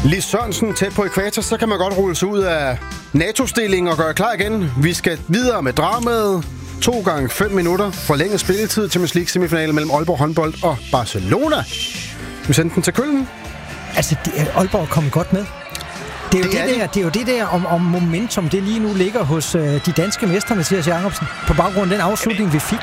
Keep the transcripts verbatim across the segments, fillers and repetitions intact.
Lis Sørensen tæt på ekvator, så kan man godt rulle sig ud af NATO-stillingen og gøre klar igen. Vi skal videre med dramaet. To gange fem minutter forlænget spilletid til Champions League semifinale mellem Aalborg håndbold og Barcelona. Vi sendte den til Køln. Altså, det, Aalborg er kommet godt med. Det er, jo det, det, det, der, det er jo det der om, om momentum, det lige nu ligger hos øh, de danske mestre, Mathias Jacobsen, på baggrund af den afslutning, vi fik.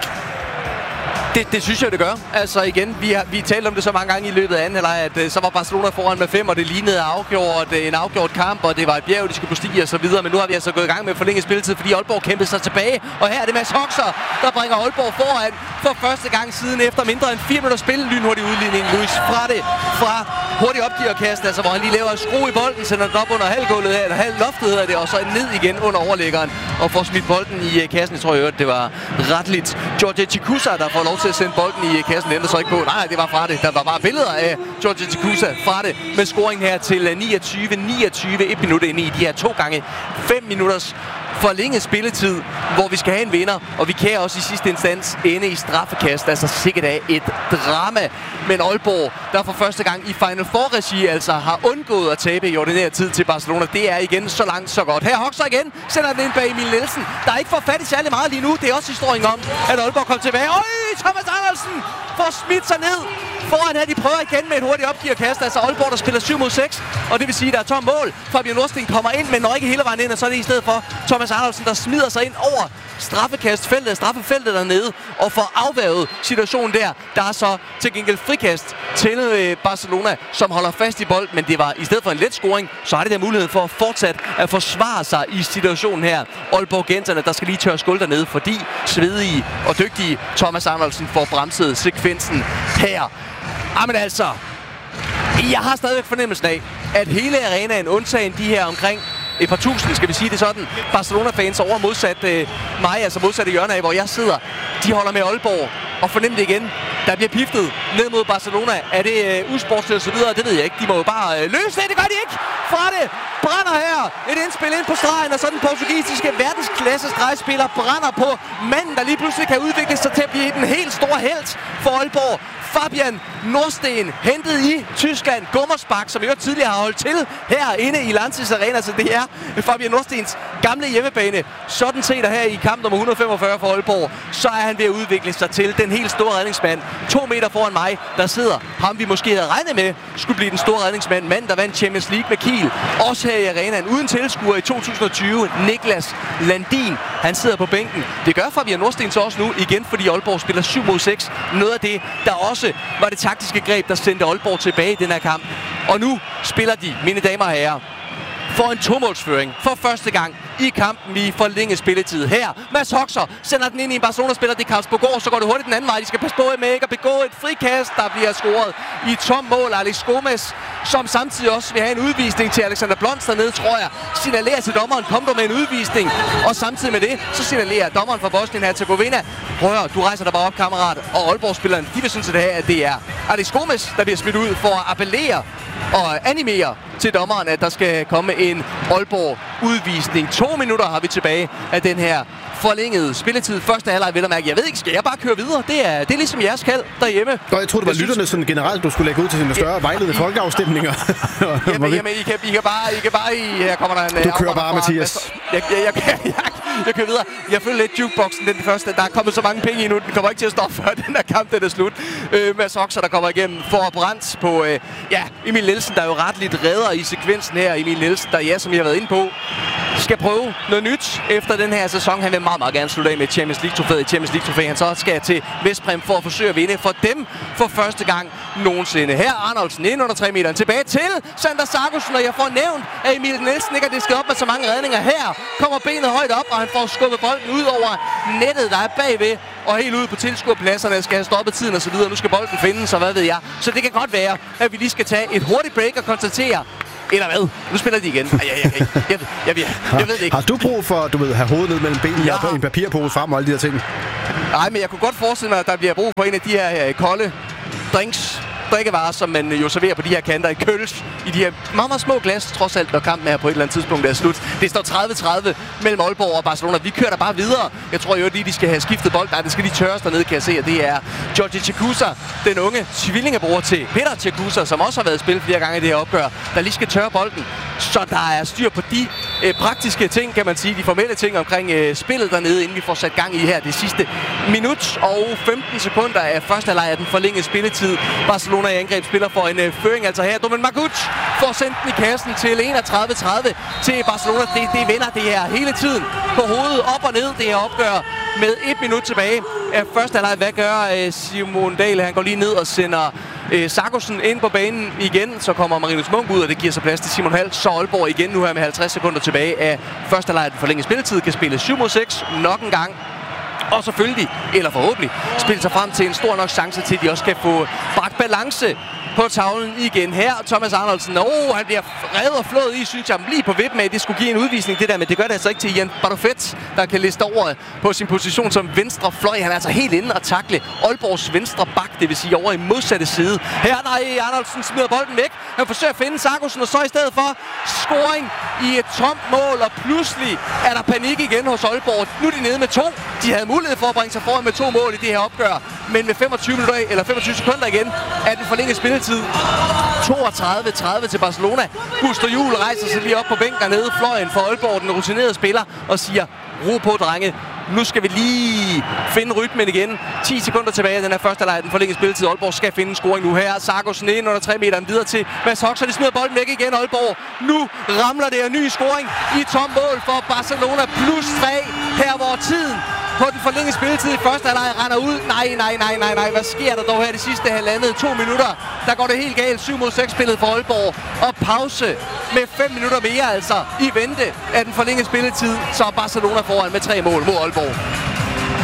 Det, det synes jeg, det gør. Altså igen, vi har vi talt om det så mange gange i løbet af anden halvleg, at uh, så var Barcelona foran med fem, og det lignede afgjort, uh, en afgjort kamp, og det var et bjerg, de skulle bestige og så videre. Men nu har vi altså gået i gang med forlænget spilletid, fordi Aalborg kæmpede sig tilbage. Og her er det Mads Hoxer, der bringer Aalborg foran for første gang siden efter mindre end fire minutter spil. Lynhurtig udligning. Luis Frade fra hurtig opgiverkast, altså hvor han lige laver en skrue i bolden, sender den op under halvgulvet her, eller halv loftet hedder det, og så ned igen under overlæggeren og får smidt bolden i uh, kassen. Jeg tror jeg, det var retligt George Chikusa, der får lov til at sende bolden i kassen. Det så ikke på. Nej, det var Frade. Der var bare billeder af George Chikusa fra det med scoring her til niogtyve niogtyve. Et minut ind i de her to gange fem minutters forlænget spilletid, hvor vi skal have en vinder, og vi kan også i sidste instans ende i straffekast. Altså sikkert af et drama. Men Aalborg, der for første gang i Final Four-regi altså har undgået at tabe i ordinær tid til Barcelona. Det er igen så langt, så godt. Her Hoxer igen, sender den ind bag Emil Nielsen, der ikke får fat i særlig meget lige nu. Det er også historien om, at Aalborg kom tilbage. Øj, Thomas Andersen får smidt sig ned. Foran her, de prøver igen med et hurtigt opgiverkast. Altså Aalborg, der spiller syv mod seks, og det vil sige, at der er tom mål. Fabian Nordsten kommer ind, men når ikke hele vejen ind, og så er det i stedet for Thomas Andersen, der smider sig ind over straffekastfeltet, straffefeltet dernede, og får afværget situationen der. Der er så til gengæld frikast til øh, Barcelona, som holder fast i bold, men det var i stedet for en let scoring, så har det der mulighed for at fortsat at forsvare sig i situationen her. Aalborg-genterne, der skal lige tørre skuld dernede, fordi svedige og dygtige Thomas Andersen får bremset sekvensen her. Jamen altså, jeg har stadigvæk fornemmelsen af, at hele arenaen, undtagen de her omkring et par tusind, skal vi sige det sådan, Barcelona-fans over modsat øh, mig, altså modsat i hjørnet af, hvor jeg sidder, de holder med Aalborg og fornem det igen. Der bliver piftet ned mod Barcelona. Er det øh, usportsligt og så videre? Det ved jeg ikke. De må jo bare øh, løse det. Det gør de ikke. Fra det brænder her. Et indspil ind på stregen, og så den portugisiske verdensklasse stregspiller brænder på manden, der lige pludselig kan udvikle sig til at blive den helt store helt for Aalborg. Fabian Nordsten, hentet i Tyskland. Gummersbak, som jo tidligere har holdt til herinde i Lanxess Arena. Så det er Fabian Nordstens gamle hjemmebane. Sådan set her i kamp nummer et hundrede femogfyrre for Aalborg, så er han ved at udvikle sig til den helt store redningsmand. To meter foran mig, der sidder ham, vi måske havde regnet med, skulle blive den store redningsmand. Mand, der vandt Champions League med Kiel. Også her i arenaen, uden tilskuer i to tusind og tyve. Niklas Landin, han sidder på bænken. Det gør Fabian Nordsten så også nu, igen fordi Aalborg spiller syv mod seks. Noget af det, der også var det taktiske greb, der sendte Aalborg tilbage i den her kamp. Og nu spiller de, mine damer og herrer, for en tomålsføring for første gang i kampen i forlænget spilletid. Her, Mads Hoxer sender den ind i en Barcelona-spiller, det er Karlsborg, så går det hurtigt den anden vej. De skal passe på med ikke at begå et frikast, der bliver scoret i tom mål. Alex Gomes, som samtidig også vil have en udvisning til Alexander Blons dernede, tror jeg, signalerer til dommeren, kom du med en udvisning. Og samtidig med det, så signalerer dommeren fra Bosnien-Herzegovina, prøv at du rejser dig bare op, kammerat. Og Aalborg-spilleren, de vil synes, at det her, at det er Alex Gomes, der bliver smidt ud for at appellere og animere til dommeren, at der skal komme en Aalborg-udvisning. To minutter har vi tilbage af den her forlængede spilletid. Første halvleg, vil jeg mærke. Jeg ved ikke, skal jeg bare køre videre? Det er, det er ligesom jeres kald derhjemme. Nå, jeg troede, det var jeg lytterne synes... sådan generelt, du skulle lægge ud til sine større vejledende folkeafstemninger. jamen, jamen, I kan, I kan bare, I kan bare, I, her kommer der en... Du kører bare, Mathias. Jeg, jeg, jeg, jeg, jeg, jeg kører videre. Jeg følger lidt jukeboxen, den første. Der er kommet så mange penge i nu, den kommer ikke til at stoppe før den her kamp, den er slut. Øh, Mads Hoxer, der kommer igennem for at brænde på, øh, ja, Emil Nielsen, der er jo ret lidt redder i sekvensen her. Emil Nielsen, der ja, som jeg har været inde på, skal prøve noget nyt efter den her sæson. Han vil meget, meget gerne slutte af med Champions League-trofæet. Champions League-trofæet. Han så skal til Vestpræm for at forsøge at vinde for dem for første gang nogensinde. Her Arnoldsen ind under tre meter. Tilbage til Sander Sargussen, og jeg får nævnt, at Emil Nielsen ikke har disket op med så mange redninger. Her kommer benet højt op, og han får skubbet bolden ud over nettet, der er bagved, og helt ude på tilskuerpladserne skal have stoppet tiden og så videre. Nu skal bolden findes, og hvad ved jeg. Så det kan godt være, at vi lige skal tage et hurtigt break og konstatere, eller hvad? Nu spiller de igen. Ej, jeg, jeg, jeg, jeg, jeg, jeg, jeg ved det ikke. Har du brug for, du ved, have hovedet ned mellem benene ja. og en papirpose frem og alle de her ting? Nej, men jeg kunne godt forestille mig, at der bliver brug for en af de her øh, kolde drinks drikkevarer, som man jo serverer på de her kanter i køls, i de her meget, meget små glas, trods alt, når kampen er på et eller andet tidspunkt er slut. Det står tredive tredive mellem Aalborg og Barcelona. Vi kører der bare videre. Jeg tror jo, at de skal have skiftet bold. Nej, det skal de tørres dernede, kan jeg se, og det er Georgi Chakusa, den unge tvillingebror til Peter Chakusa, som også har været i spil flere gange i det her opgør, der lige skal tørre bolden. Så der er styr på de øh, praktiske ting, kan man sige, de formelle ting omkring øh, spillet dernede, inden vi får sat gang i her det sidste minut og femten sekunder af første halvleg af den forlængede spilletid. Barcelona i angreb spiller for en øh, føring, altså her. Domen Maguch får sendt den i kassen til enogtredive tredive til Barcelona. Det, det vender det her hele tiden på hovedet, op og ned, det her opgør med et minut tilbage af første halvleg. Hvad gør øh, Simon Dahl? Han går lige ned og sender øh, Sargussen ind på banen igen. Så kommer Marinus Munk ud, og det giver sig plads til Simon Hall. Så Aalborg igen nu her med halvtreds sekunder tilbage af første halvleg. Den forlængede spilletid kan spille syv mod seks nok en gang. Og selvfølgelig, eller forhåbentlig, spille sig frem til en stor nok chance til, at de også kan få bragt balance på tavlen igen her. Thomas Arnoldsen, åh, oh, han bliver revet og flået i, synes jeg, lige på vippen af. Det skulle give en udvisning, det der, men det gør det altså ikke til Ian Barufet, der kan liste over på sin position som venstre fløj. Han er altså helt inde og takle Aalborgs venstre bak, det vil sige over i modsatte side. Her, nej, Arnoldsen smider bolden væk. Han forsøger at finde Sargussen, og så i stedet for scoring i et tomt mål, og pludselig er der panik igen hos Aalborg. Nu er de nede med to. De havde mulighed for at bringe sig foran med to mål i det her opgør, men med femogtyve minutter eller femogtyve sekunder igen er den forlængede spilletid toogtredive tredive til Barcelona. Buster Juhl rejser sig lige op på bænken nede fløjen for Aalborg, den rutinerede spiller, og siger: ro på, drenge. Nu skal vi lige finde rytmen igen. ti sekunder tilbage af den her første halvleg, den forlængede spilletid. Aalborg skal finde en scoring nu her. Sargussen ind under tre meter videre til Mads Hoxha. De smider bolden væk igen, Aalborg. Nu ramler det en ny scoring i tom mål for Barcelona. Plus tre her, hvor tiden på den forlængede spilletid i første halvleg render ud. Nej, nej, nej, nej, nej. Hvad sker der dog her de sidste halvandet? To minutter. Der går det helt galt. syv mod seks spillet for Aalborg. Og pause med fem minutter mere altså i vente af den forlængede spilletid. Så Barcelona foran med tre mål mod Aalborg.